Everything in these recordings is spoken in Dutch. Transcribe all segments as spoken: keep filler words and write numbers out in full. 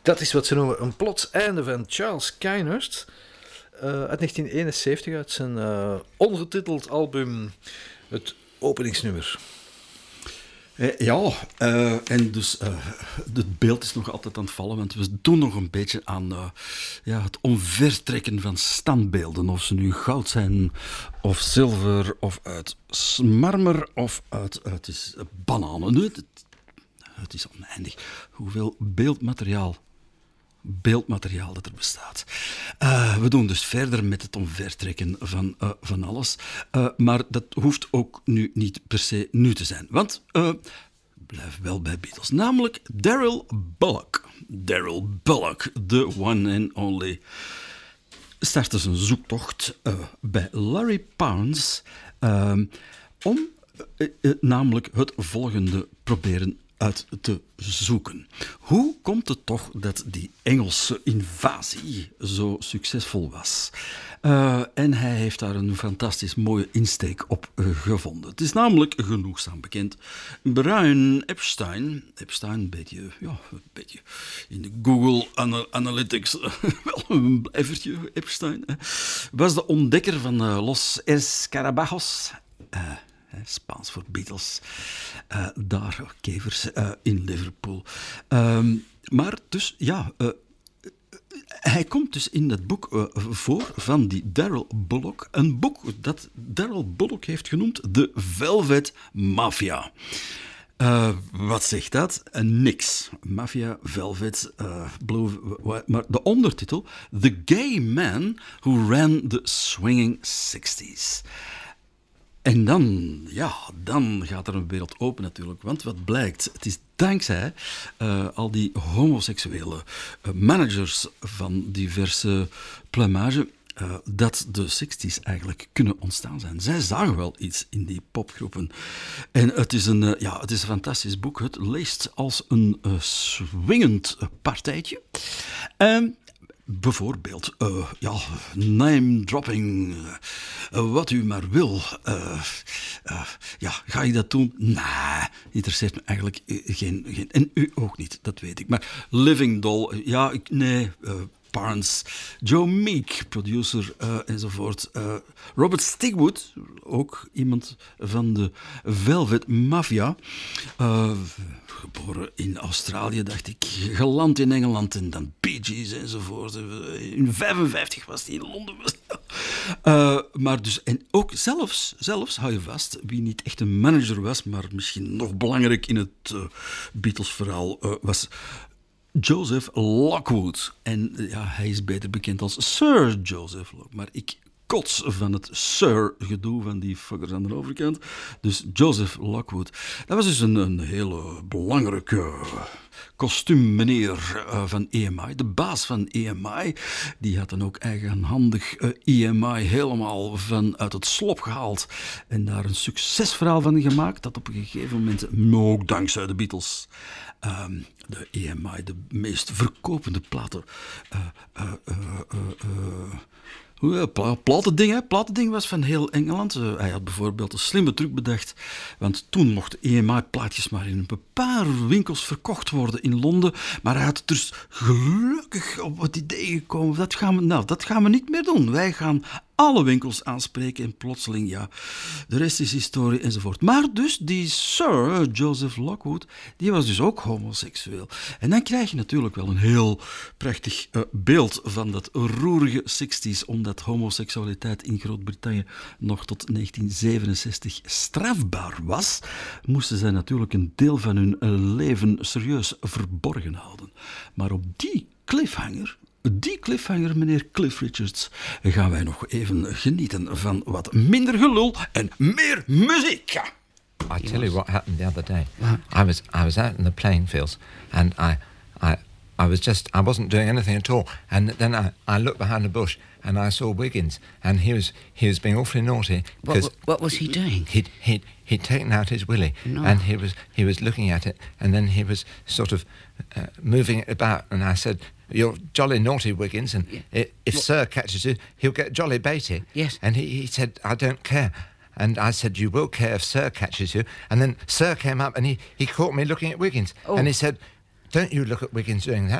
Dat is wat ze noemen een plots einde van Charles Kynast. Uh, uit negentien eenenzeventig, uit zijn uh, ongetiteld album, het openingsnummer. Eh, ja, uh, en dus uh, het beeld is nog altijd aan het vallen, want we doen nog een beetje aan uh, ja, het omvertrekken van standbeelden. Of ze nu goud zijn, of zilver, of uit marmer, of uit, uit is bananen. Het, het is oneindig hoeveel beeldmateriaal beeldmateriaal dat er bestaat. Uh, we doen dus verder met het omvertrekken van, uh, van alles. Uh, maar dat hoeft ook nu niet per se nu te zijn. Want, uh, blijf wel bij Beatles. Namelijk Daryl Bullock. Daryl Bullock, the one and only. Startte zijn zoektocht uh, bij Larry Parnes uh, om uh, uh, namelijk het volgende proberen uit te zoeken. Hoe komt het toch dat die Engelse invasie zo succesvol was? Uh, en hij heeft daar een fantastisch mooie insteek op uh, gevonden. Het is namelijk genoegzaam bekend. Brian Epstein, Epstein een beetje, ja, een beetje in de Google Ana- Analytics, uh, wel een blijvertje, Epstein, uh, was de ontdekker van uh, Los Escarabajos. Uh, Spaans voor Beatles. Uh, daar, kevers, uh, in Liverpool. Um, maar dus, ja... Uh, hij komt dus in dat boek uh, voor van die Daryl Bullock. Een boek dat Daryl Bullock heeft genoemd The Velvet Mafia. Uh, wat zegt dat? Uh, niks. Mafia, Velvet, uh, Blue... Maar de ondertitel... The Gay Man Who Ran the Swinging sixties. En dan, ja, dan gaat er een wereld open natuurlijk. Want wat blijkt, het is dankzij uh, al die homoseksuele uh, managers van diverse plumage uh, dat de zestig's eigenlijk kunnen ontstaan zijn. Zij zagen wel iets in die popgroepen. En het is een, uh, ja, het is een fantastisch boek. Het leest als een uh, swingend partijtje. Um, Bijvoorbeeld, uh, ja, name-dropping, uh, wat u maar wil. Uh, uh, ja, ga je dat doen? Nee, interesseert me eigenlijk geen, geen... En u ook niet, dat weet ik. Maar Living Doll, ja, ik, nee... Uh, Parnes, Joe Meek, producer uh, enzovoort. Uh, Robert Stigwood, ook iemand van de Velvet Mafia. Uh, geboren in Australië, dacht ik. Geland in Engeland en dan Bee Gees enzovoort. In vijfenvijftig was hij in Londen. Uh, maar dus, en ook zelfs, zelfs, hou je vast, wie niet echt een manager was, maar misschien nog belangrijk in het uh, Beatles-verhaal uh, was... Joseph Lockwood. En ja, hij is beter bekend als Sir Joseph Lockwood. Maar ik kots van het Sir-gedoe van die fuckers aan de overkant. Dus Joseph Lockwood. Dat was dus een, een hele belangrijke kostuummeneer uh, van E M I. De baas van E M I. Die had dan ook eigenhandig uh, E M I helemaal vanuit het slop gehaald. En daar een succesverhaal van gemaakt. Dat op een gegeven moment, ook dankzij de Beatles... Um, de E M I, de meest verkopende platen. Uh, uh, uh, uh, uh, pla- platending, hè? Platending was van heel Engeland. Uh, hij had bijvoorbeeld een slimme truc bedacht. Want toen mochten E M I-plaatjes maar in een paar winkels verkocht worden in Londen. Maar hij had dus gelukkig op het idee gekomen. Dat gaan we, nou, dat gaan we niet meer doen. Wij gaan alle winkels aanspreken en plotseling, ja, de rest is historie enzovoort. Maar dus die Sir Joseph Lockwood, die was dus ook homoseksueel. En dan krijg je natuurlijk wel een heel prachtig uh, beeld van dat roerige zestig's, omdat homoseksualiteit in Groot-Brittannië nog tot negentien zevenenzestig strafbaar was, moesten zij natuurlijk een deel van hun uh, leven serieus verborgen houden. Maar op die cliffhanger... Die cliffhanger, meneer Cliff Richards, gaan wij nog even genieten van wat minder gelul en meer muziek. I tell you what happened the other day. I was I was out in the playing fields, and I I I was just I wasn't doing anything at all, and then I, I looked behind the bush and I saw Wiggins, and he was he was being awfully naughty. What, what was he doing? He'd he'd he'd taken out his willy, No. and he was he was looking at it, and then he was sort of uh, moving it about, and I said, "You're jolly naughty, Wiggins, and Yeah. i- if What- Sir catches you, he'll get jolly baity." Yes. And he, he said, "I don't care." And I said, "You will care if Sir catches you." And then Sir came up and he, he caught me looking at Wiggins. Oh. And he said, "Don't you look at Wiggins doing that."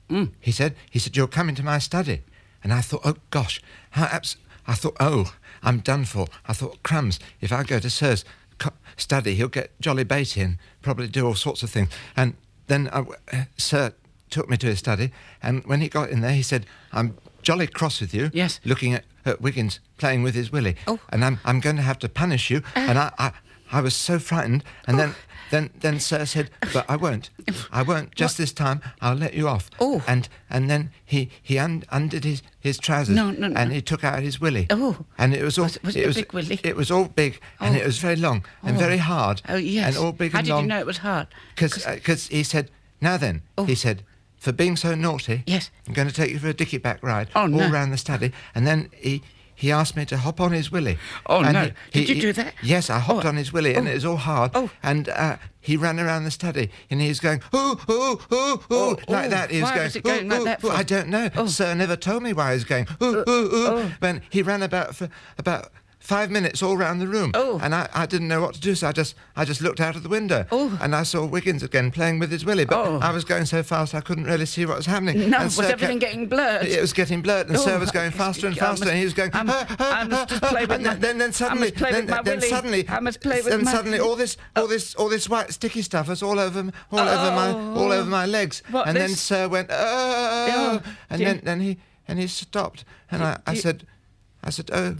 Mm. He said, he said, you're coming to my study. And I thought, oh, gosh, how abs- I thought, oh, I'm done for. I thought, crumbs, if I go to Sir's co- study, he'll get Jolly Beatty and probably do all sorts of things. And then I, uh, Sir took me to his study, and when he got in there, he said, I'm jolly cross with you, yes. looking at, at Wiggins playing with his Willie. Oh. And I'm I'm going to have to punish you. Uh. And I, I, I was so frightened. And oh. then, then, then Sir said, but I won't. I won't. Just what? This time, I'll let you off. Oh. And and then he, he un- undid his, his trousers. No, no, no. And he took out his Willie. Oh. And it was all... Was, was it, it a was, big Willie? It was all big, oh. and it was very long, and oh. very hard. Oh, yes. And all big How and did long. you know it was hard? Because uh, he said, now then, oh. he said... For being so naughty, yes. I'm going to take you for a dicky-back ride oh, all no. round the study. And then he he asked me to hop on his Willie. Oh, and no. He, Did he, you do that? Yes, I hopped oh. on his Willie, and oh. it was all hard. Oh. And uh, he ran around the study, and he was going, ooh, ooh, ooh, ooh, oh, like oh. that. He was why going, was it going ooh, like ooh, that ooh. for? I don't know. Oh. Sir never told me why he was going, ooh, ooh, ooh. Oh. But he ran about for about... Five minutes all round the room, oh. and I, I didn't know what to do, so I just I just looked out of the window, oh. and I saw Wiggins again playing with his Willie, but oh. I was going so fast I couldn't really see what was happening. No, and was Sir everything kept, getting blurred? It was getting blurred, and oh, Sir was going faster and faster, must, and he was going. I must, ah, ah, I must just ah, play with and my. then, then, then suddenly, I must play then, with my then Willie. suddenly, I must play with then my. suddenly, all this, all this, all this white sticky stuff was all over, all oh. over my, all over my legs, what, and this? then Sir went, oh, oh and then, then he, and he stopped, and I, I said, I said, oh,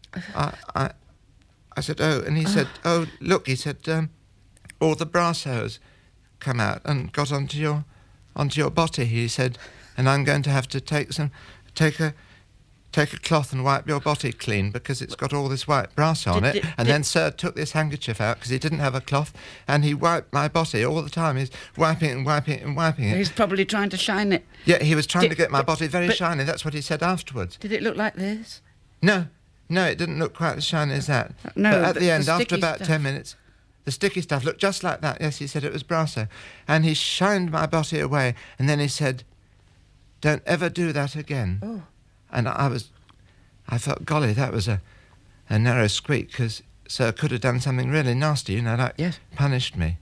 I, I. I said, oh, and he said, oh, look, he said, um, all the brass hose come out and got onto your onto your body, he said, and I'm going to have to take some, take a, take a cloth and wipe your body clean because it's got all this white brass on did, it. did, and did, then Sir took this handkerchief out because he didn't have a cloth, and he wiped my body all the time. He's wiping it and wiping it and wiping it. He's probably trying to shine it. Yeah, he was trying did, to get my but, body very but, shiny. That's what he said afterwards. Did it look like this? No. No, it didn't look quite as shiny as that. No, but at but the end, the after about stuff. ten minutes, the sticky stuff looked just like that. Yes, he said it was Brasso. And he shined my body away, and then he said, don't ever do that again. Oh. And I was, I thought, golly, that was a, a narrow squeak, because Sir could have done something really nasty, you know, like yes. punished me.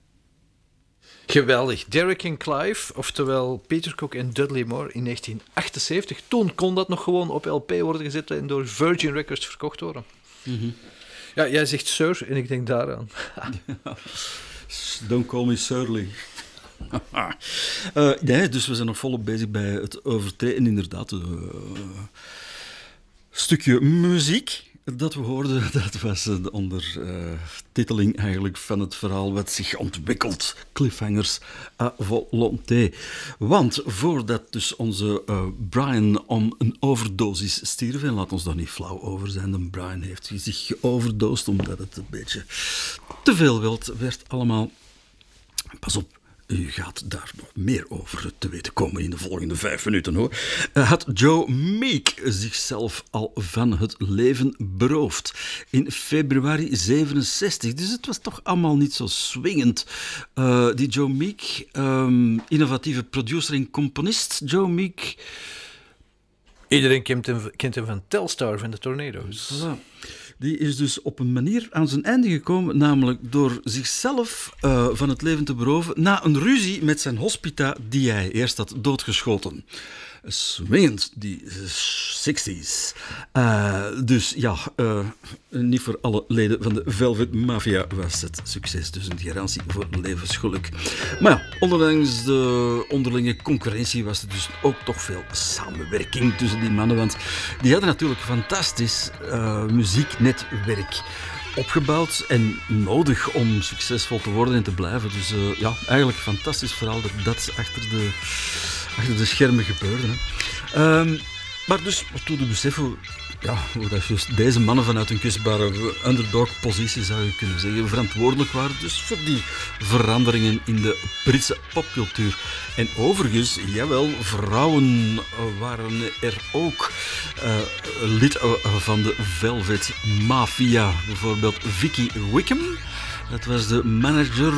Geweldig. Derek en Clive, oftewel Peter Cook en Dudley Moore in negentien achtenzeventig. Toen kon dat nog gewoon op L P worden gezet en door Virgin Records verkocht worden. Mm-hmm. Ja, jij zegt Sir en ik denk daaraan. Don't call me Surly. uh, nee, dus we zijn nog volop bezig bij het overtreden, inderdaad. Een uh, stukje muziek dat we hoorden, dat was de ondertiteling uh, eigenlijk van het verhaal wat zich ontwikkelt. Cliffhangers à volonté. Want voordat dus onze uh, Brian om een overdosis stierf, en laat ons daar niet flauw over zijn, de Brian heeft zich geoverdosed omdat het een beetje te veel wild werd allemaal. Pas op. U gaat daar nog meer over te weten komen in de volgende vijf minuten, hoor. Had Joe Meek zichzelf al van het leven beroofd in februari zevenenzestig. Dus het was toch allemaal niet zo swingend. Uh, die Joe Meek, um, innovatieve producer en componist. Joe Meek... Iedereen kent hem, kent hem van Telstar, van de Tornado's. Voilà. Die is dus op een manier aan zijn einde gekomen, namelijk door zichzelf uh, van het leven te beroven na een ruzie met zijn hospita die hij eerst had doodgeschoten. Swingend, die zestig's. Uh, dus ja, uh, niet voor alle leden van de Velvet Mafia was het succes, dus een garantie voor levensgeluk. Maar ja, ondanks de onderlinge concurrentie was er dus ook toch veel samenwerking tussen die mannen, want die hadden natuurlijk fantastisch uh, muzieknetwerk opgebouwd en nodig om succesvol te worden en te blijven. Dus uh, ja, eigenlijk een fantastisch verhaal dat dat achter de, achter de schermen gebeurde. Hè. Um, maar dus, toen we beseffen ja, hoe dat juist deze mannen vanuit een kwetsbare underdog-positie, zou je kunnen zeggen, verantwoordelijk waren dus voor die veranderingen in de Britse popcultuur. En overigens, jawel, vrouwen waren er ook uh, lid van de Velvet Mafia. Bijvoorbeeld Vicky Wickham, dat was de manager...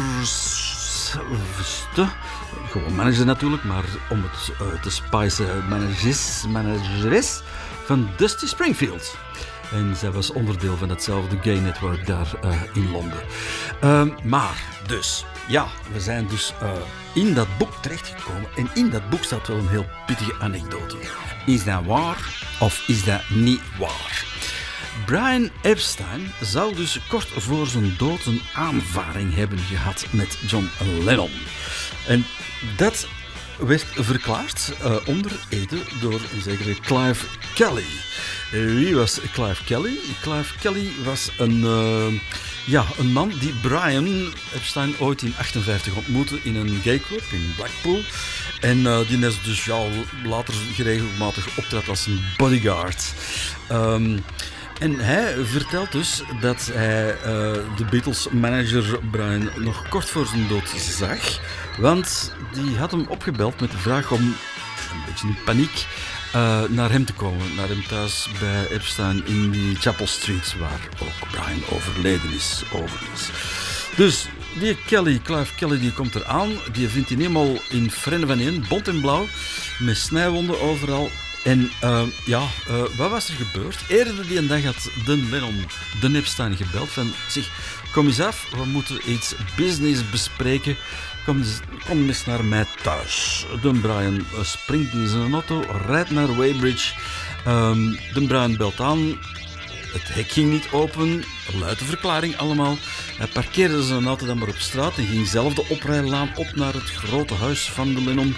Gewoon manager natuurlijk, maar om het uh, te spicen, manageres, manageres van Dusty Springfield. En zij was onderdeel van hetzelfde gay network daar uh, in Londen. Uh, maar, dus, ja, we zijn dus uh, in dat boek terechtgekomen. En in dat boek staat wel een heel pittige anekdote. Is dat waar of is dat niet waar? Brian Epstein zou dus kort voor zijn dood een aanvaring hebben gehad met John Lennon. En dat werd verklaard uh, onder ede door een zekere Clive Kelly. Wie was Clive Kelly? Clive Kelly was een, uh, ja, een man die Brian Epstein ooit in achtenvijftig ontmoette in een gayclub in Blackpool. En uh, die is dus ja, later geregelmatig optrad als een bodyguard. Um, En hij vertelt dus dat hij uh, de Beatles-manager Brian nog kort voor zijn dood zag. Want die had hem opgebeld met de vraag om, een beetje in paniek, uh, naar hem te komen. Naar hem thuis bij Epstein in die Chapel Street, waar ook Brian overleden is, overigens. Dus die Kelly, Clive Kelly, die komt eraan. Die vindt hij helemaal in frennen van één, bont en blauw, met snijwonden overal. En uh, ja, uh, wat was er gebeurd? Eerder die dag had de Lennon de Epstein gebeld van, zeg, kom eens af, we moeten iets business bespreken. Kom eens, kom eens naar mij thuis. De Brian uh, springt in zijn auto, rijdt naar Weybridge. Um, de Brian belt aan. Het hek ging niet open, luide verklaring allemaal. Hij parkeerde zijn auto dan maar op straat en ging zelf de oprijlaan op naar het grote huis van de Lennon.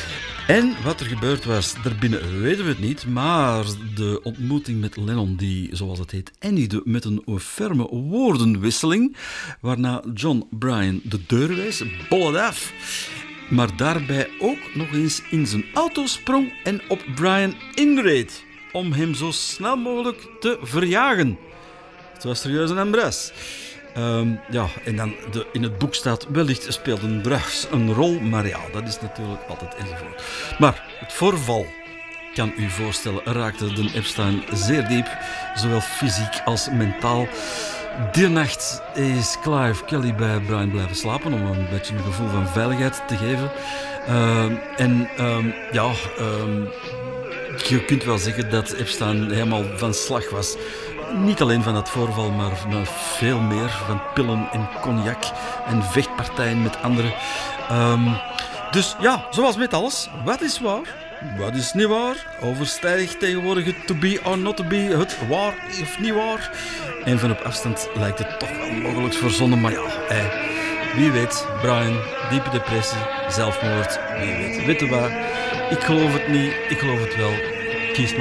En wat er gebeurd was, daarbinnen weten we het niet, maar de ontmoeting met Lennon, die, zoals het heet, eindigde met een ferme woordenwisseling, waarna John Brian de deur wees, bollet af, maar daarbij ook nog eens in zijn auto sprong en op Brian inreed, om hem zo snel mogelijk te verjagen. Het was serieus een embras. Um, ja, en dan de, in het boek staat, wellicht speelt een drugs een rol, maar ja, dat is natuurlijk altijd enzovoort. Maar het voorval, kan u voorstellen, raakte de Epstein zeer diep, zowel fysiek als mentaal. Die nacht is Clive Kelly bij Brian blijven slapen, om een beetje een gevoel van veiligheid te geven. Uh, en um, ja, um, je kunt wel zeggen dat Epstein helemaal van slag was. Niet alleen van dat voorval, maar van veel meer. Van pillen en cognac en vechtpartijen met anderen. Um, dus ja, zoals met alles. Wat is waar? Wat is niet waar? Overstijgt tegenwoordig het to be or not to be. Het waar of niet waar. En van op afstand lijkt het toch wel mogelijk verzonnen. Maar ja, eh, wie weet. Brian, diepe depressie, zelfmoord. Wie weet. Weet je wat? Ik geloof het niet. Ik geloof het wel. Kies maar.